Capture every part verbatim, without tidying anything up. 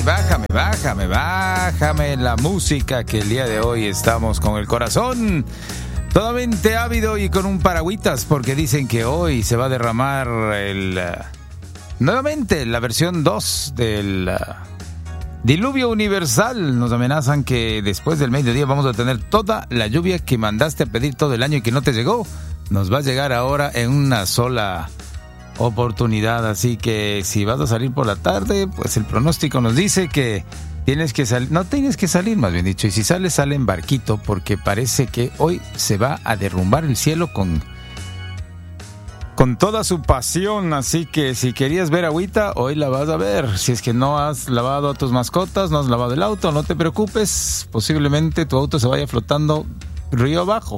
bájame, bájame, bájame la música, que el día de hoy estamos con el corazón totalmente ávido y con un paragüitas, porque dicen que hoy se va a derramar el uh, nuevamente la versión dos del uh, diluvio universal. Nos amenazan que después del mediodía vamos a tener toda la lluvia que mandaste a pedir todo el año y que no te llegó. Nos va a llegar ahora en una sola oportunidad, así que si vas a salir por la tarde, pues el pronóstico nos dice que tienes que salir, no tienes que salir, más bien dicho, y si sales, sale en barquito, porque parece que hoy se va a derrumbar el cielo con con toda su pasión, así que si querías ver agüita, hoy la vas a ver. Si es que no has lavado a tus mascotas, no has lavado el auto, no te preocupes, posiblemente tu auto se vaya flotando río abajo.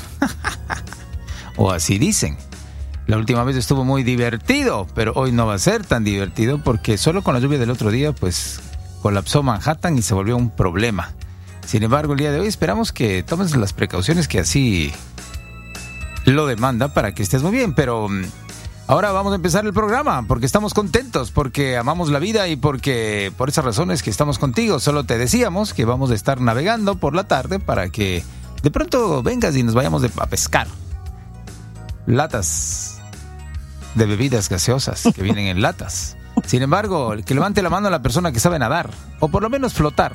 O así dicen. La última vez estuvo muy divertido, pero hoy no va a ser tan divertido porque solo con la lluvia del otro día, pues, colapsó Manhattan y se volvió un problema. Sin embargo, el día de hoy esperamos que tomes las precauciones que así lo demanda para que estés muy bien. Pero ahora vamos a empezar el programa porque estamos contentos, porque amamos la vida y porque por esas razones que estamos contigo. Solo te decíamos que vamos a estar navegando por la tarde para que de pronto vengas y nos vayamos de, a pescar latas de bebidas gaseosas que vienen en latas. Sin embargo, que levante la mano a la persona que sabe nadar, o por lo menos flotar.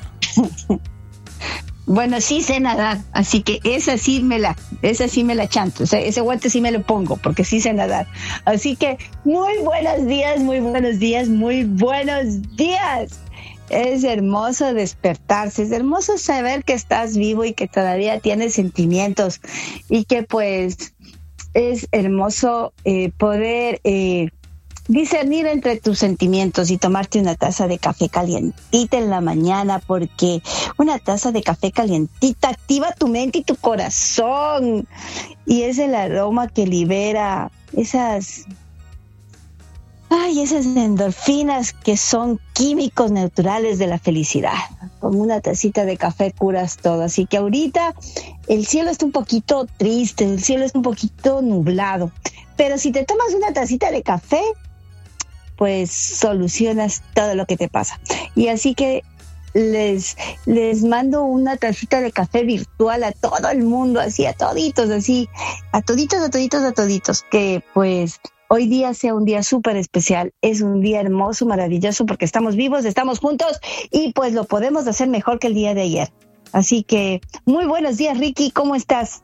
Bueno, sí sé nadar, así que esa sí me la, esa sí me la chanto, o sea, ese guante sí me lo pongo, porque sí sé nadar. Así que muy buenos días, muy buenos días, muy buenos días. Es hermoso despertarse, es hermoso saber que estás vivo y que todavía tienes sentimientos y que pues es hermoso eh, poder eh, discernir entre tus sentimientos y tomarte una taza de café calientita en la mañana, porque una taza de café calientita activa tu mente y tu corazón y es el aroma que libera esas ay, esas endorfinas que son químicos naturales de la felicidad. Con una tacita de café curas todo. Así que ahorita el cielo está un poquito triste, el cielo está un poquito nublado. Pero si te tomas una tacita de café, pues solucionas todo lo que te pasa. Y así que les, les mando una tacita de café virtual a todo el mundo, así a toditos, así, a toditos, a toditos, a toditos, que pues hoy día sea un día súper especial, es un día hermoso, maravilloso, porque estamos vivos, estamos juntos y pues lo podemos hacer mejor que el día de ayer. Así que muy buenos días, Ricky, ¿cómo estás?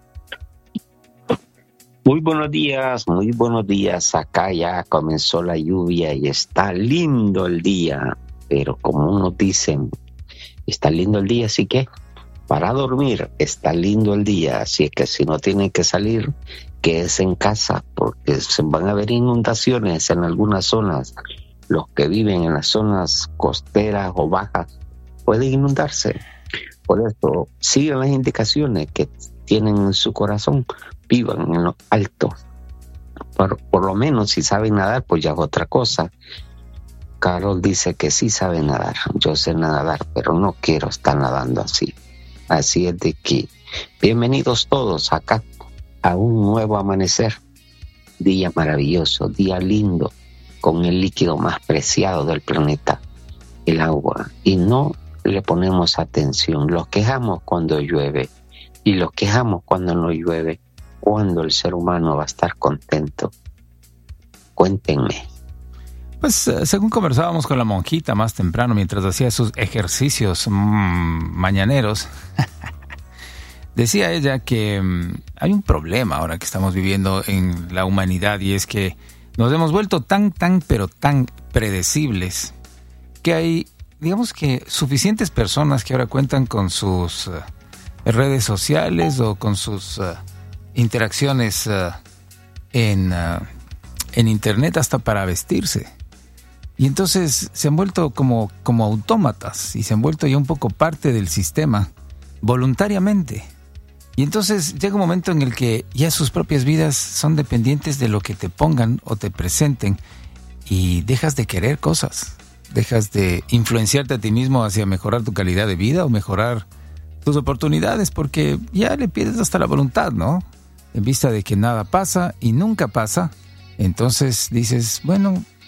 Muy buenos días, muy buenos días. Acá ya comenzó la lluvia y está lindo el día, pero como unos dicen, está lindo el día, así que para dormir está lindo el día, así que si no tienen que salir, quédese en casa porque se van a ver inundaciones en algunas zonas. Los que viven en las zonas costeras o bajas pueden inundarse. Por eso sigan las indicaciones que tienen en su corazón, vivan en lo alto. Por, por lo menos si saben nadar, pues ya es otra cosa. Carol dice que sí sabe nadar, yo sé nadar, pero no quiero estar nadando así. Así es de que bienvenidos todos acá a un nuevo amanecer, día maravilloso, día lindo, con el líquido más preciado del planeta, el agua, y no le ponemos atención, los quejamos cuando llueve y los quejamos cuando no llueve. ¿Cuándo el ser humano va a estar contento? Cuéntenme. Pues eh, según conversábamos con la monjita más temprano mientras hacía sus ejercicios mmm, mañaneros, decía ella que mmm, hay un problema ahora que estamos viviendo en la humanidad, y es que nos hemos vuelto tan, tan, pero tan predecibles que hay, digamos que, suficientes personas que ahora cuentan con sus uh, redes sociales o con sus uh, interacciones uh, en, uh, en internet hasta para vestirse. Y entonces se han vuelto como, como autómatas y se han vuelto ya un poco parte del sistema voluntariamente. Y entonces llega un momento en el que ya sus propias vidas son dependientes de lo que te pongan o te presenten y dejas de querer cosas, dejas de influenciarte a ti mismo hacia mejorar tu calidad de vida o mejorar tus oportunidades, porque ya le pierdes hasta la voluntad, ¿no? En vista de que nada pasa y nunca pasa, entonces dices, bueno,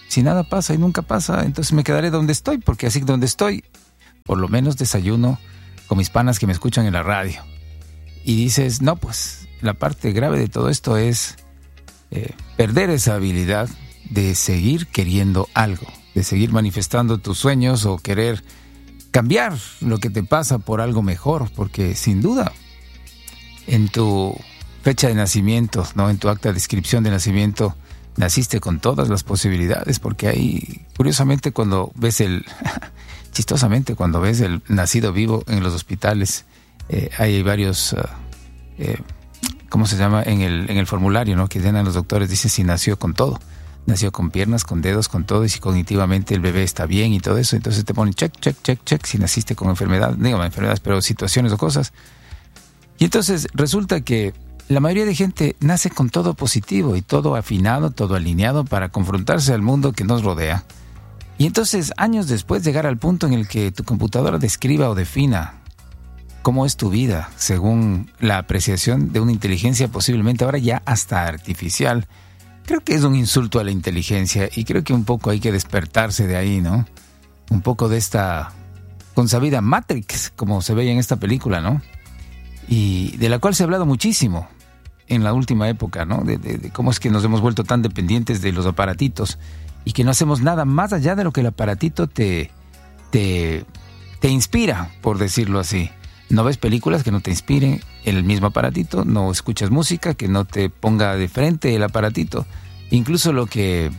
si nada pasa y nunca pasa, entonces me quedaré donde estoy, porque así donde estoy, por lo menos desayuno con mis panas que me escuchan en la radio. Y dices, no, pues la parte grave de todo esto es eh, perder esa habilidad de seguir queriendo algo, de seguir manifestando tus sueños o querer cambiar lo que te pasa por algo mejor, porque sin duda en tu fecha de nacimiento, ¿no? En tu acta de inscripción de nacimiento, naciste con todas las posibilidades, porque ahí, curiosamente, cuando ves el, chistosamente, cuando ves el nacido vivo en los hospitales, eh, hay varios, uh, eh, ¿cómo se llama? En el, en el formulario, ¿no? Que llenan los doctores, dice si nació con todo. Nació con piernas, con dedos, con todo, y si cognitivamente el bebé está bien y todo eso, entonces te ponen check, check, check, check, si naciste con enfermedad, digo enfermedades, pero situaciones o cosas. Y entonces resulta que la mayoría de gente nace con todo positivo y todo afinado, todo alineado para confrontarse al mundo que nos rodea. Y entonces, años después, llegar al punto en el que tu computadora describa o defina cómo es tu vida, según la apreciación de una inteligencia posiblemente ahora ya hasta artificial, creo que es un insulto a la inteligencia, y creo que un poco hay que despertarse de ahí, ¿no? Un poco de esta consabida Matrix, como se veía en esta película, ¿no? Y de la cual se ha hablado muchísimo en la última época, ¿no? De, de, de cómo es que nos hemos vuelto tan dependientes de los aparatitos y que no hacemos nada más allá de lo que el aparatito te, te, te inspira, por decirlo así. No ves películas que no te inspiren el mismo aparatito, no escuchas música que no te ponga de frente el aparatito. Incluso lo que,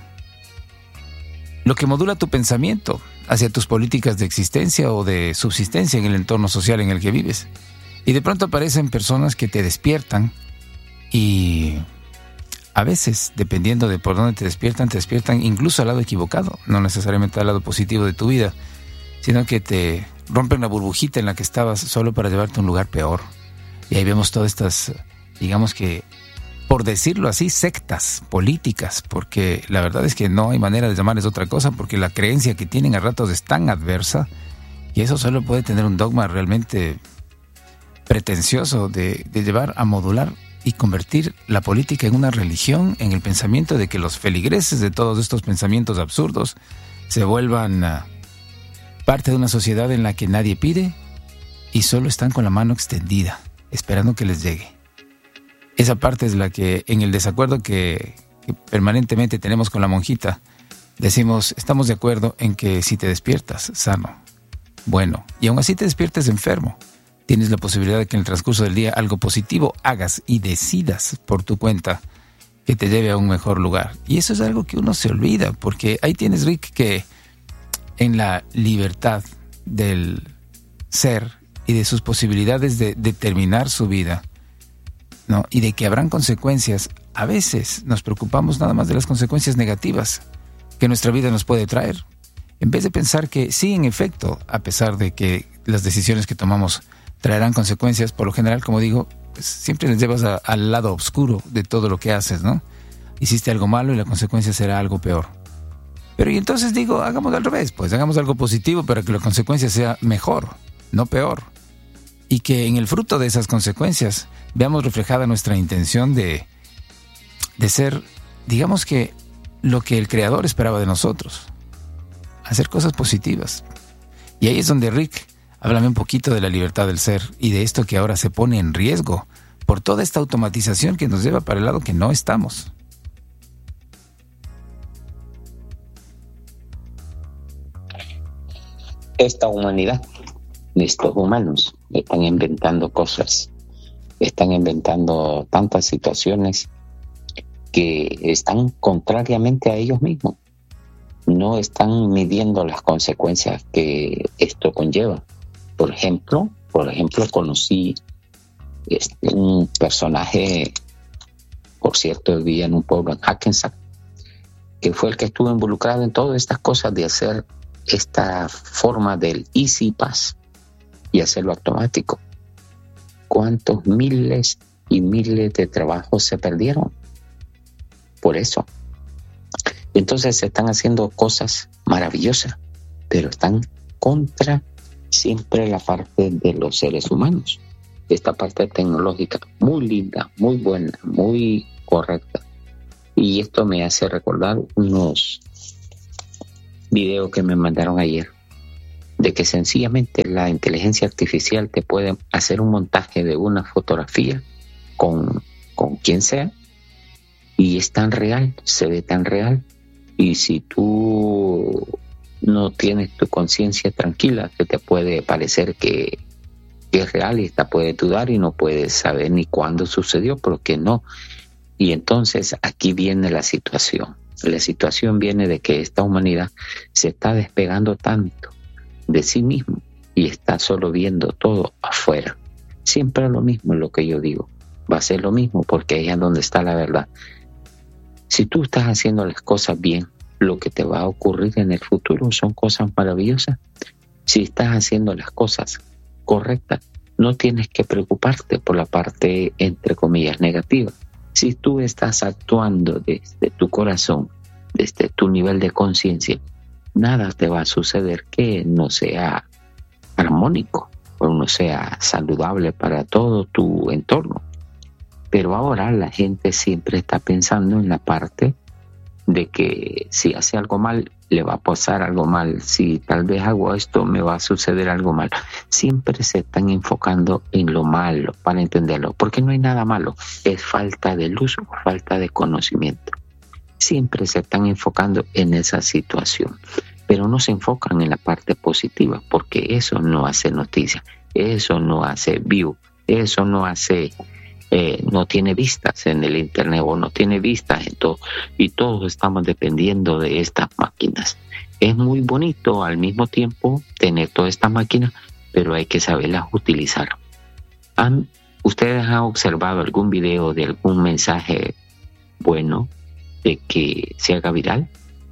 lo que modula tu pensamiento hacia tus políticas de existencia o de subsistencia en el entorno social en el que vives. Y de pronto aparecen personas que te despiertan y a veces, dependiendo de por dónde te despiertan, te despiertan incluso al lado equivocado, no necesariamente al lado positivo de tu vida, sino que te rompen la burbujita en la que estabas solo para llevarte a un lugar peor. Y ahí vemos todas estas, digamos que, por decirlo así, sectas políticas, porque la verdad es que no hay manera de llamarles otra cosa, porque la creencia que tienen a ratos es tan adversa, y eso solo puede tener un dogma realmente pretencioso de, de llevar a modular y convertir la política en una religión, en el pensamiento de que los feligreses de todos estos pensamientos absurdos se vuelvan uh, parte de una sociedad en la que nadie pide y solo están con la mano extendida, esperando que les llegue. Esa parte es la que, en el desacuerdo que, que permanentemente tenemos con la monjita, decimos, estamos de acuerdo en que si te despiertas sano, bueno, y aún así te despiertes enfermo, tienes la posibilidad de que en el transcurso del día algo positivo hagas y decidas por tu cuenta que te lleve a un mejor lugar. Y eso es algo que uno se olvida, porque ahí tienes, Rick, que en la libertad del ser y de sus posibilidades de determinar su vida, ¿no? Y de que habrán consecuencias, a veces nos preocupamos nada más de las consecuencias negativas que nuestra vida nos puede traer, en vez de pensar que sí, en efecto, a pesar de que las decisiones que tomamos traerán consecuencias, por lo general, como digo, pues siempre les llevas a, al lado oscuro de todo lo que haces, ¿no? Hiciste algo malo y la consecuencia será algo peor. Pero y entonces digo, hagamos al revés, pues hagamos algo positivo para que la consecuencia sea mejor, no peor. Y que en el fruto de esas consecuencias veamos reflejada nuestra intención de, de ser, digamos que, lo que el Creador esperaba de nosotros. Hacer cosas positivas. Y ahí es donde, Rick, háblame un poquito de la libertad del ser y de esto que ahora se pone en riesgo por toda esta automatización que nos lleva para el lado que no estamos. Esta humanidad, estos humanos, están inventando cosas, están inventando tantas situaciones que están contrariamente a ellos mismos. No están midiendo las consecuencias que esto conlleva. Por ejemplo, por ejemplo, conocí este, un personaje, por cierto, vivía en un pueblo en Hackensack, que fue el que estuvo involucrado en todas estas cosas de hacer esta forma del Easy Pass y hacerlo automático. ¿Cuántos miles y miles de trabajos se perdieron por eso? Entonces se están haciendo cosas maravillosas, pero están contra siempre la parte de los seres humanos. Esta parte tecnológica muy linda, muy buena, muy correcta. Y esto me hace recordar unos video que me mandaron ayer, de que sencillamente la inteligencia artificial te puede hacer un montaje de una fotografía con, con quien sea, y es tan real, se ve tan real, y si tú no tienes tu conciencia tranquila, que te puede parecer que, que es real, y esta puede dudar y no puedes saber ni cuándo sucedió, porque no. Y entonces aquí viene la situación. La situación viene de que esta humanidad se está despegando tanto de sí mismo y está solo viendo todo afuera. Siempre lo mismo es lo que yo digo. Va a ser lo mismo porque ahí es donde está la verdad. Si tú estás haciendo las cosas bien, lo que te va a ocurrir en el futuro son cosas maravillosas. Si estás haciendo las cosas correctas, no tienes que preocuparte por la parte, entre comillas, negativa. Si tú estás actuando desde tu corazón, desde tu nivel de conciencia, nada te va a suceder que no sea armónico o no sea saludable para todo tu entorno. Pero ahora la gente siempre está pensando en la parte de que si hace algo mal, le va a pasar algo mal. Si tal vez hago esto, me va a suceder algo mal. Siempre se están enfocando en lo malo para entenderlo, porque no hay nada malo. Es falta de luz o falta de conocimiento. Siempre se están enfocando en esa situación, pero no se enfocan en la parte positiva, porque eso no hace noticia, eso no hace view, eso no hace... Eh, no tiene vistas en el internet o no tiene vistas en todo, y todos estamos dependiendo de estas máquinas. Es muy bonito al mismo tiempo tener todas estas máquinas, pero hay que saberlas utilizar. ¿Han, ¿Ustedes han observado algún video de algún mensaje bueno de que se haga viral?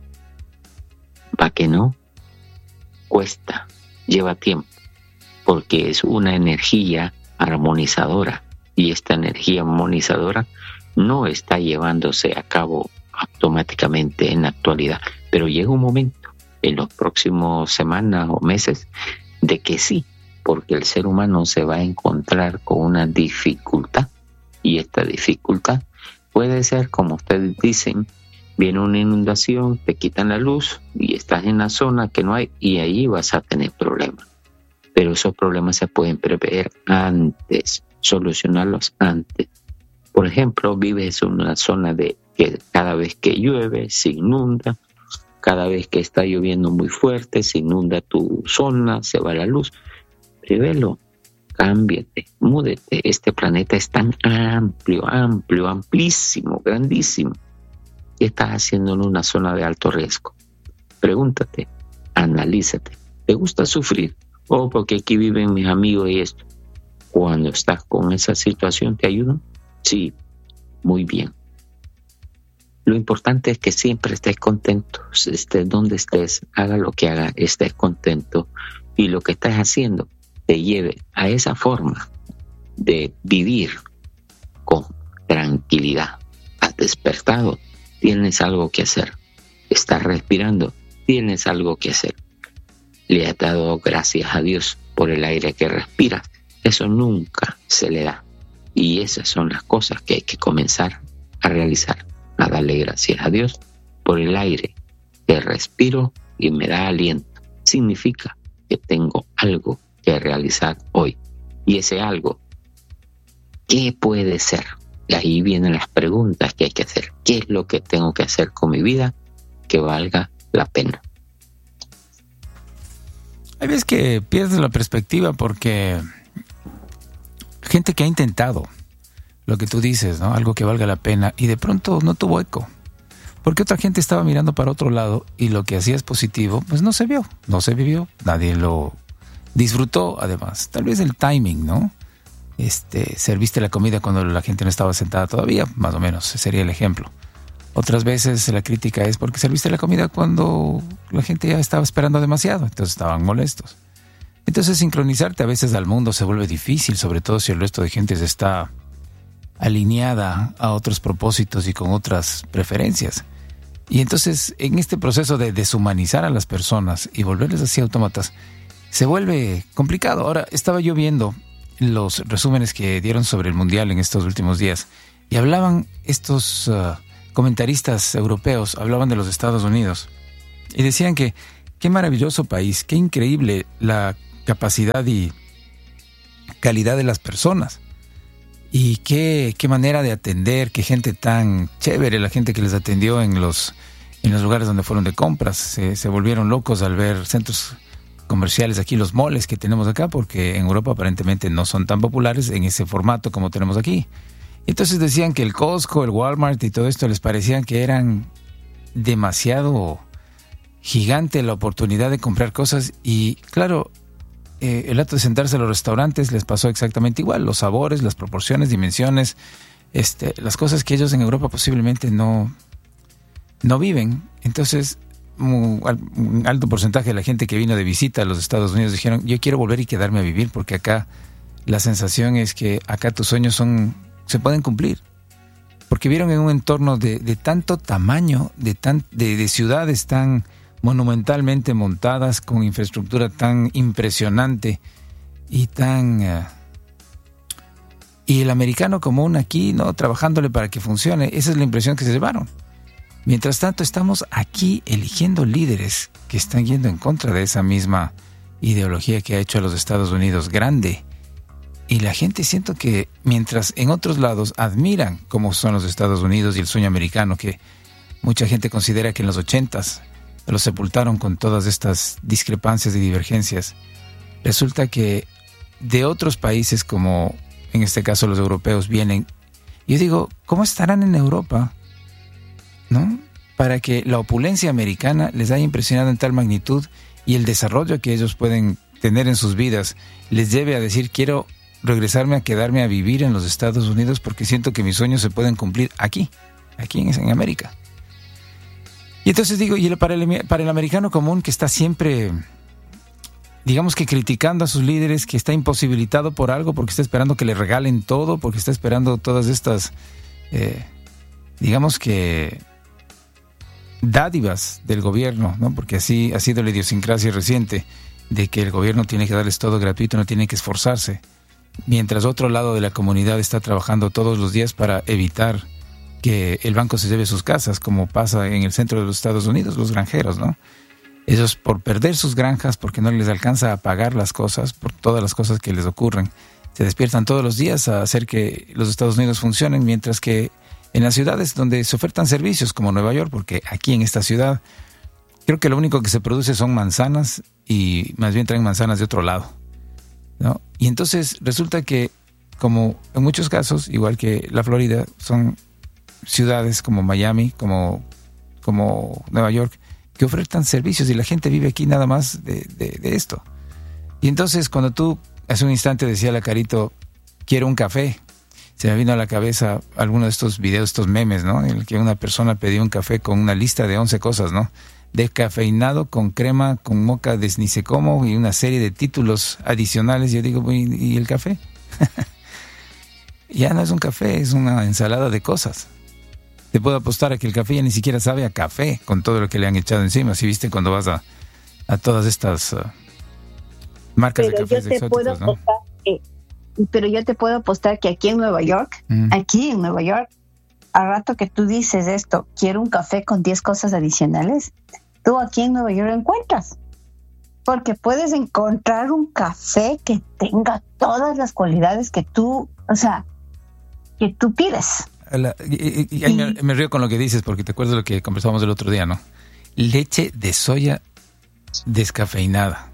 ¿Para qué no? Cuesta, lleva tiempo, porque es una energía armonizadora. Y esta energía armonizadora no está llevándose a cabo automáticamente en la actualidad. Pero llega un momento, en los próximos semanas o meses, de que sí, porque el ser humano se va a encontrar con una dificultad. Y esta dificultad puede ser, como ustedes dicen, viene una inundación, te quitan la luz y estás en la zona que no hay, y ahí vas a tener problemas. Pero esos problemas se pueden prever antes, solucionarlos antes. Por ejemplo, vives en una zona de que cada vez que llueve se inunda, cada vez que está lloviendo muy fuerte se inunda tu zona, se va la luz. Prevelo, cámbiate, múdete. Este planeta es tan amplio, amplio, amplísimo, grandísimo. ¿Qué estás haciendo en una zona de alto riesgo? Pregúntate, analízate. ¿Te gusta sufrir? Oh, porque aquí viven mis amigos y esto. Cuando estás con esa situación, ¿te ayudan? Sí, muy bien. Lo importante es que siempre estés contento, estés donde estés, haga lo que haga, estés contento, y lo que estás haciendo te lleve a esa forma de vivir con tranquilidad. Has despertado, tienes algo que hacer. Estás respirando, tienes algo que hacer. Le has dado gracias a Dios por el aire que respiras. Eso nunca se le da. Y esas son las cosas que hay que comenzar a realizar. A darle gracias a Dios por el aire que respiro y me da aliento. Significa que tengo algo que realizar hoy. Y ese algo, ¿qué puede ser? Y ahí vienen las preguntas que hay que hacer. ¿Qué es lo que tengo que hacer con mi vida que valga la pena? Hay veces que pierdes la perspectiva porque gente que ha intentado lo que tú dices, ¿no? Algo que valga la pena, y de pronto no tuvo eco. Porque otra gente estaba mirando para otro lado y lo que hacías positivo, pues no se vio, no se vivió, nadie lo disfrutó. Además, tal vez el timing, ¿no? Este, serviste la comida cuando la gente no estaba sentada todavía, más o menos, ese sería el ejemplo. Otras veces la crítica es porque serviste la comida cuando la gente ya estaba esperando demasiado, entonces estaban molestos. Entonces sincronizarte a veces al mundo se vuelve difícil, sobre todo si el resto de gente está alineada a otros propósitos y con otras preferencias. Y entonces en este proceso de deshumanizar a las personas y volverles así autómatas, se vuelve complicado. Ahora, estaba yo viendo los resúmenes que dieron sobre el Mundial en estos últimos días y hablaban estos uh, comentaristas europeos, hablaban de los Estados Unidos y decían que qué maravilloso país, qué increíble la capacidad y calidad de las personas. Y qué, qué manera de atender, qué gente tan chévere, la gente que les atendió en los, en los lugares donde fueron de compras. Se, se volvieron locos al ver centros comerciales aquí, los moles que tenemos acá, porque en Europa aparentemente no son tan populares en ese formato como tenemos aquí. Entonces decían que el Costco, el Walmart y todo esto les parecían que eran demasiado gigante la oportunidad de comprar cosas. Y claro, eh, el acto de sentarse a los restaurantes les pasó exactamente igual. Los sabores, las proporciones, dimensiones, este, las cosas que ellos en Europa posiblemente no, no viven. Entonces, un alto porcentaje de la gente que vino de visita a los Estados Unidos dijeron, yo quiero volver y quedarme a vivir, porque acá la sensación es que acá tus sueños son, se pueden cumplir, porque vieron en un entorno de, de tanto tamaño, de, tan, de, de ciudades tan monumentalmente montadas, con infraestructura tan impresionante y tan uh, y el americano común aquí, no trabajándole para que funcione. Esa es la impresión que se llevaron. Mientras tanto, estamos aquí eligiendo líderes que están yendo en contra de esa misma ideología que ha hecho a los Estados Unidos grande. Y la gente, siento que mientras en otros lados admiran cómo son los Estados Unidos y el sueño americano, que mucha gente considera que en los ochentas los sepultaron con todas estas discrepancias y divergencias, resulta que de otros países, como en este caso los europeos, vienen. Yo digo, ¿cómo estarán en Europa? ¿No? Para que la opulencia americana les haya impresionado en tal magnitud y el desarrollo que ellos pueden tener en sus vidas les lleve a decir, quiero regresarme a quedarme a vivir en los Estados Unidos porque siento que mis sueños se pueden cumplir aquí, aquí en, en América. Y entonces digo, y para el, para el americano común, que está siempre, digamos que criticando a sus líderes, que está imposibilitado por algo, porque está esperando que le regalen todo, porque está esperando todas estas, eh, digamos que dádivas del gobierno, ¿no? Porque así ha sido la idiosincrasia reciente, de que el gobierno tiene que darles todo gratuito, no tiene que esforzarse, mientras otro lado de la comunidad está trabajando todos los días para evitar que el banco se lleve sus casas, como pasa en el centro de los Estados Unidos, los granjeros, ¿no? Ellos, por perder sus granjas, porque no les alcanza a pagar las cosas, por todas las cosas que les ocurren, se despiertan todos los días a hacer que los Estados Unidos funcionen, mientras que en las ciudades donde se ofertan servicios como Nueva York, porque aquí en esta ciudad creo que lo único que se produce son manzanas, y más bien traen manzanas de otro lado, ¿no? Y entonces resulta que, como en muchos casos, igual que la Florida, son ciudades como Miami, como, como Nueva York, que ofertan servicios y la gente vive aquí nada más de, de, de esto. Y entonces cuando tú hace un instante decía la Carito, quiero un café, se me vino a la cabeza alguno de estos videos, estos memes, ¿no? En el que una persona pedía un café con una lista de once cosas, ¿no? Descafeinado, con crema, con moca de ni sé cómo, y una serie de títulos adicionales. Yo digo, ¿y, y el café? Ya no es un café, es una ensalada de cosas. Te puedo apostar a que el café ya ni siquiera sabe a café, con todo lo que le han echado encima. Si viste cuando vas a, a todas estas uh, marcas pero de cafés yo te exóticos, puedo, ¿no? que, pero yo te puedo apostar que aquí en Nueva York, mm. aquí en Nueva York, al rato que tú dices esto, quiero un café con diez cosas adicionales, tú aquí en Nueva York lo encuentras. Porque puedes encontrar un café que tenga todas las cualidades que tú, o sea, que tú pides. La, y, y, y me, me río con lo que dices, porque te acuerdas de lo que conversábamos el otro día, ¿no? Leche de soya descafeinada.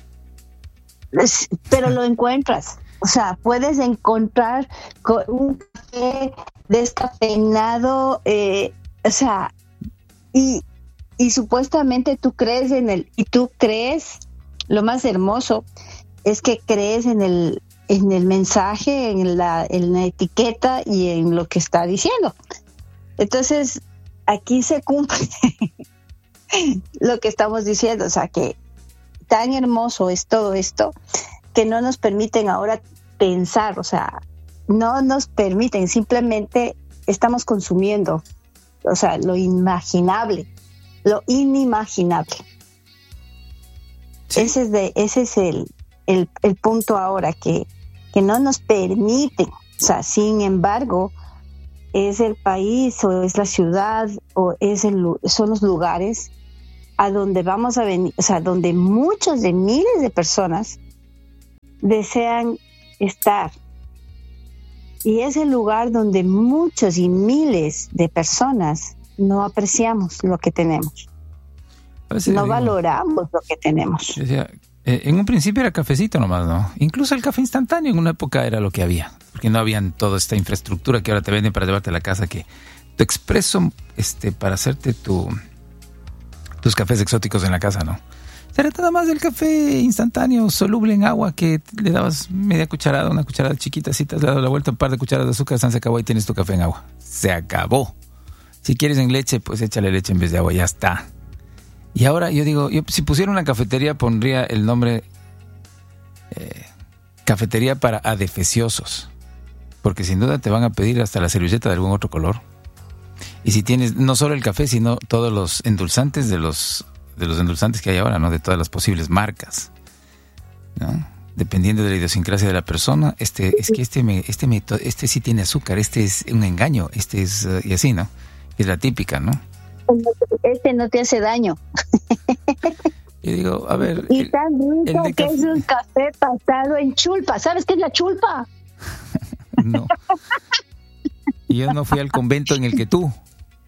Pero lo encuentras. O sea, puedes encontrar un café descafeinado, eh, o sea, y, y supuestamente tú crees en el, y tú crees, lo más hermoso es que crees en el en el mensaje, en la, en la etiqueta y en lo que está diciendo. Entonces, aquí se cumple lo que estamos diciendo, o sea, que tan hermoso es todo esto que no nos permiten ahora pensar, o sea, no nos permiten, simplemente estamos consumiendo, o sea, lo inimaginable, lo inimaginable. Sí. Ese es de, ese es el, el, el punto ahora que que no nos permiten, o sea, sin embargo, es el país o es la ciudad o es el, son los lugares a donde vamos a venir, o sea, donde muchos de miles de personas desean estar. Y es el lugar donde muchos y miles de personas no apreciamos lo que tenemos. No digo, valoramos lo que tenemos. Decía, eh, en un principio era cafecito nomás, ¿no? Incluso el café instantáneo en una época era lo que había, porque no había toda esta infraestructura que ahora te venden para llevarte a la casa, que tu expreso este, para hacerte tu, tus cafés exóticos en la casa, ¿no? Era nada más el café instantáneo, soluble en agua, que le dabas media cucharada, una cucharada chiquita, así te has dado la vuelta, un par de cucharadas de azúcar, se acabó y tienes tu café en agua. Se acabó. Si quieres en leche, pues échale leche en vez de agua, ya está. Y ahora yo digo, yo si pusiera una cafetería pondría el nombre eh, cafetería para adefesiosos, porque sin duda te van a pedir hasta la servilleta de algún otro color. Y si tienes no solo el café, sino todos los endulzantes de los de los endulzantes que hay ahora, ¿no? De todas las posibles marcas, ¿no? Dependiendo de la idiosincrasia de la persona, este es que este me, este me, este sí tiene azúcar, este es un engaño, este es uh, y así, ¿no? Es la típica, ¿no? Este no te hace daño. Yo digo, a ver. Y el, tan rico que café. Es un café pasado en chulpa. ¿Sabes qué es la chulpa? No. Yo no fui al convento en el que tú.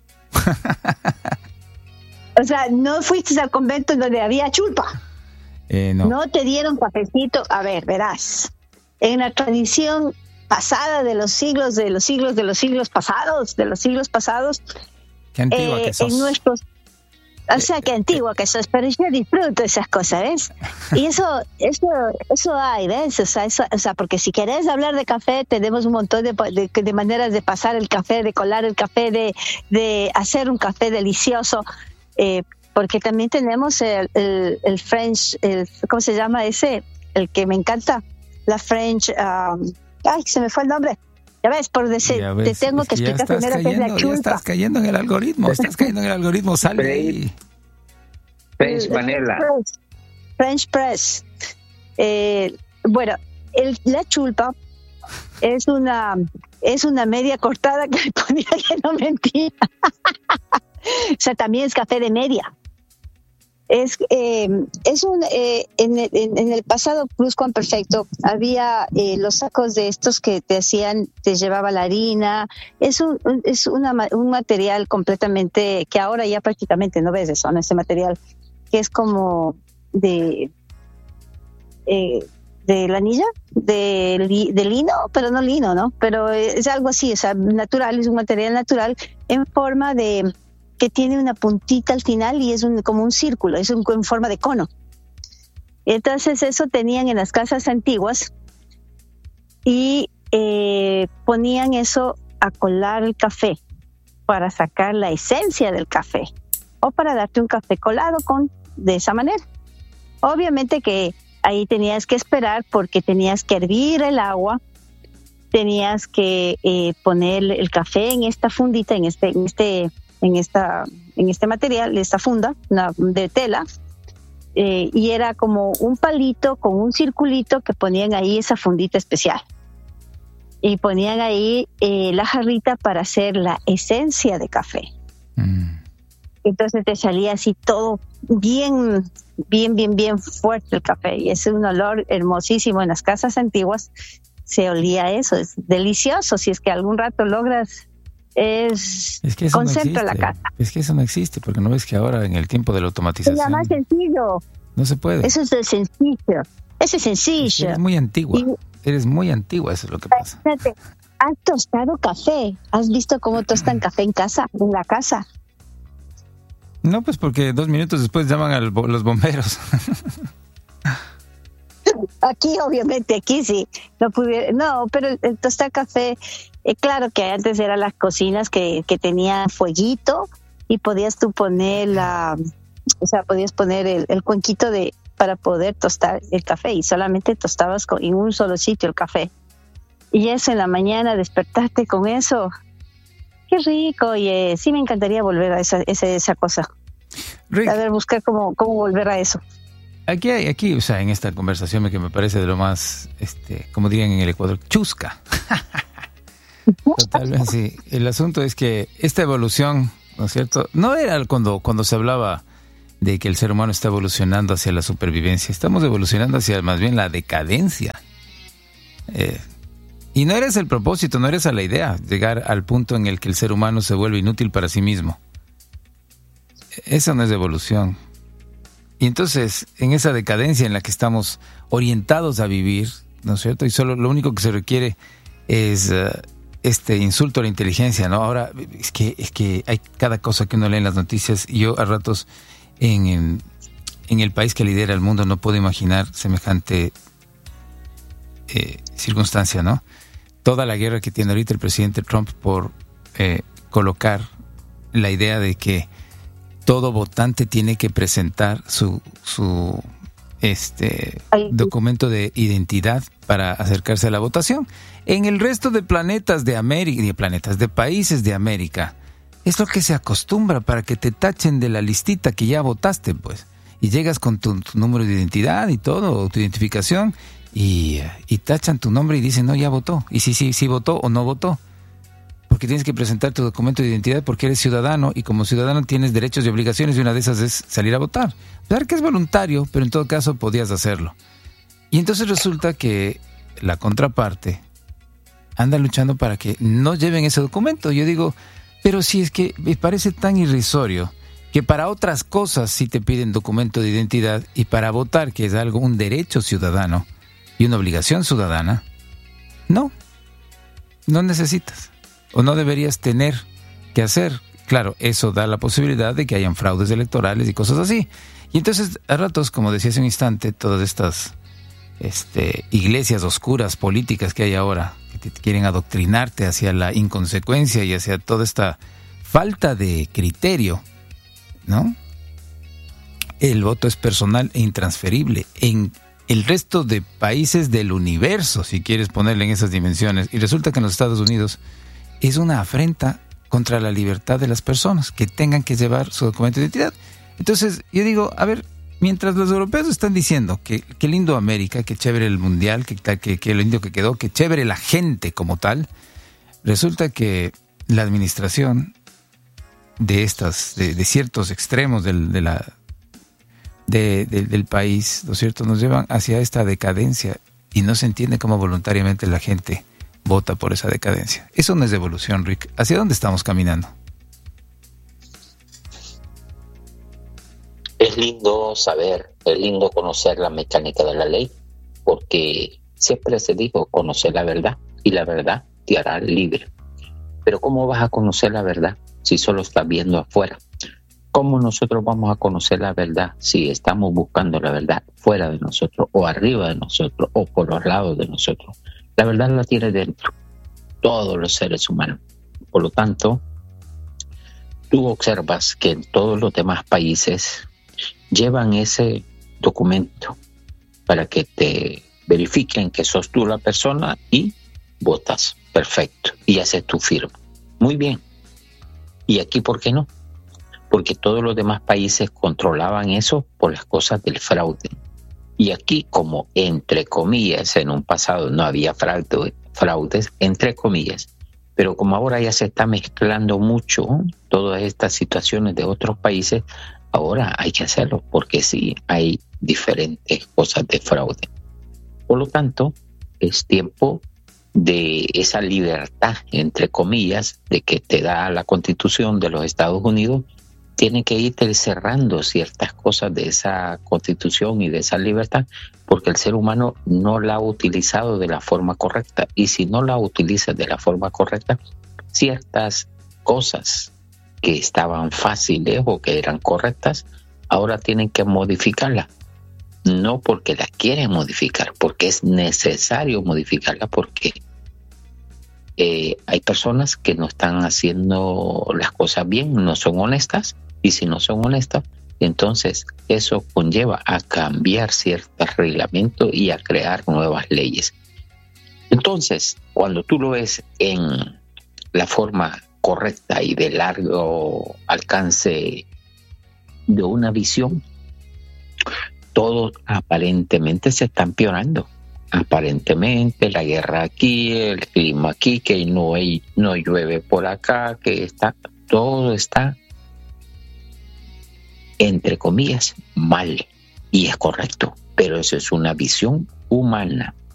O sea, no fuiste al convento en donde había chulpa. Eh, no. No te dieron cafecito. A ver, verás. En la tradición pasada de los siglos, de los siglos, de los siglos pasados, de los siglos pasados. Qué antigua eh, que sos. En nuestros, o sea, qué antigua que sos, pero yo disfruto esas cosas, ¿ves? Y eso, eso, eso hay, ¿ves? O sea, eso, o sea, porque si querés hablar de café, tenemos un montón de, de, de maneras de pasar el café, de colar el café, de, de hacer un café delicioso, eh, porque también tenemos el, el, el French, el, ¿cómo se llama ese? El que me encanta, la French, um, ay, se me fue el nombre. Ya ves, por decir, ves, te tengo que, que explicar primero cayendo, qué es la chulpa. Ya estás cayendo en el algoritmo, estás cayendo en el algoritmo, sale French, ahí. French Vanilla. French, French Press. Eh, bueno, el, la chulpa es una es una media cortada que le ponía que no mentira. O sea, también es café de media. Es eh, es un eh, en, en, en el pasado pluscuamperfecto había eh, los sacos de estos que te hacían, te llevaba la harina. Es un es una, un material completamente que ahora ya prácticamente no ves eso, ¿no? Ese material que es como de eh, de lanilla, de, li, de lino, pero no lino, ¿no? Pero es algo así, o sea, natural, es un material natural en forma de que tiene una puntita al final y es un, como un círculo, es un, en forma de cono. Entonces eso tenían en las casas antiguas y eh, ponían eso a colar el café para sacar la esencia del café o para darte un café colado con de esa manera. Obviamente que ahí tenías que esperar porque tenías que hervir el agua, tenías que eh, poner el café en esta fundita, en este, en este en esta en este material, esta funda una, de tela, eh, y era como un palito con un circulito que ponían ahí esa fundita especial y ponían ahí eh, la jarrita para hacer la esencia de café. Mm. Entonces te salía así todo bien bien bien bien fuerte el café y es un olor hermosísimo. En las casas antiguas se olía eso, es delicioso. Si es que algún rato logras Es, es que eso concentra no existe. La casa. Es que eso no existe, porque no ves que ahora en el tiempo de la automatización... Es la más sencillo. No se puede. Eso es de sencillo. Eso es sencillo. Es eres muy antigua. Y, eres muy antigua, eso es lo que pasa. Espérate, ¿has tostado café? ¿Has visto cómo tostan café en casa, en la casa? No, pues porque dos minutos después llaman a los bomberos. Aquí, obviamente, aquí sí. No, pudiera, no pero el, el tostar café... Eh, claro que antes eran las cocinas que, que tenían fueguito y podías tú poner la, o sea, podías poner el, el cuenquito de para poder tostar el café y solamente tostabas con, en un solo sitio el café. Y eso en la mañana, despertarte con eso, qué rico. Oye, sí me encantaría volver a esa, esa, esa cosa. Rick, a ver, buscar cómo, cómo volver a eso. Aquí hay, aquí, o sea, en esta conversación que me parece de lo más, este, como dirían en el Ecuador, chusca. Totalmente, sí. El asunto es que esta evolución, ¿no es cierto? No era cuando, cuando se hablaba de que el ser humano está evolucionando hacia la supervivencia. Estamos evolucionando hacia más bien la decadencia. Eh, y no eres el propósito, no eres a la idea, llegar al punto en el que el ser humano se vuelve inútil para sí mismo. Esa no es evolución. Y entonces, en esa decadencia en la que estamos orientados a vivir, ¿no es cierto? Y solo lo único que se requiere es uh, este insulto a la inteligencia, ¿no? Ahora, es que, es que hay cada cosa que uno lee en las noticias, y yo a ratos en, en, en el país que lidera el mundo no puedo imaginar semejante eh, circunstancia, ¿no? Toda la guerra que tiene ahorita el presidente Trump por eh, colocar la idea de que todo votante tiene que presentar su su este documento de identidad para acercarse a la votación. En el resto de planetas de América, de planetas, de países de América, es lo que se acostumbra para que te tachen de la listita que ya votaste, pues. Y llegas con tu, tu número de identidad y todo, tu identificación, y, y tachan tu nombre y dicen, no, ya votó. Y sí, sí, sí votó o no votó. Porque tienes que presentar tu documento de identidad porque eres ciudadano, y como ciudadano tienes derechos y obligaciones, y una de esas es salir a votar. Claro que es voluntario, pero en todo caso podías hacerlo. Y entonces resulta que la contraparte anda luchando para que no lleven ese documento. Yo digo, pero si es que me parece tan irrisorio que para otras cosas sí te piden documento de identidad, y para votar, que es algo, un derecho ciudadano y una obligación ciudadana, no, no necesitas. O no deberías tener que hacer. Claro, eso da la posibilidad de que hayan fraudes electorales y cosas así. Y entonces, a ratos, como decía hace un instante, todas estas este, iglesias oscuras políticas que hay ahora, que te quieren adoctrinarte hacia la inconsecuencia y hacia toda esta falta de criterio, ¿no? El voto es personal e intransferible en el resto de países del universo, si quieres ponerle en esas dimensiones. Y resulta que en los Estados Unidos es una afrenta contra la libertad de las personas que tengan que llevar su documento de identidad. Entonces, yo digo, a ver, mientras los europeos están diciendo que qué lindo América, que chévere el mundial, que, que, que lindo que quedó, que chévere la gente como tal, resulta que la administración de estas, de, de ciertos extremos del, de la, de, de, del país, ¿no es cierto?, nos llevan hacia esta decadencia, y no se entiende cómo voluntariamente la gente vota por esa decadencia. Eso no es evolución, Rick. ¿Hacia dónde estamos caminando? Es lindo saber, es lindo conocer la mecánica de la ley, porque siempre se dijo conocer la verdad, y la verdad te hará libre. Pero ¿cómo vas a conocer la verdad si solo estás viendo afuera? ¿Cómo nosotros vamos a conocer la verdad si estamos buscando la verdad fuera de nosotros, o arriba de nosotros, o por los lados de nosotros? La verdad la tiene dentro todos los seres humanos. Por lo tanto, tú observas que en todos los demás países llevan ese documento para que te verifiquen que sos tú la persona y votas. Perfecto. Y haces tu firma. Muy bien. ¿Y aquí por qué no? Porque todos los demás países controlaban eso por las cosas del fraude. Y aquí, como entre comillas, en un pasado no había fraude, fraudes, entre comillas, pero como ahora ya se está mezclando mucho todas estas situaciones de otros países, ahora hay que hacerlo, porque sí hay diferentes cosas de fraude. Por lo tanto, es tiempo de esa libertad, entre comillas, de que te da la Constitución de los Estados Unidos. Tiene que irte cerrando ciertas cosas de esa Constitución y de esa libertad, porque el ser humano no la ha utilizado de la forma correcta. Y si no la utilizas de la forma correcta, ciertas cosas que estaban fáciles o que eran correctas, ahora tienen que modificarla. No porque la quieren modificar, porque es necesario modificarla, porque eh, hay personas que no están haciendo las cosas bien, no son honestas. Y si no son honestas, entonces eso conlleva a cambiar ciertos reglamentos y a crear nuevas leyes. Entonces, cuando tú lo ves en la forma correcta y de largo alcance de una visión, todo aparentemente se está empeorando. Aparentemente la guerra aquí, el clima aquí, que no hay, no llueve por acá, que está, todo está entre comillas, mal. Y es correcto, pero eso es una visión humana.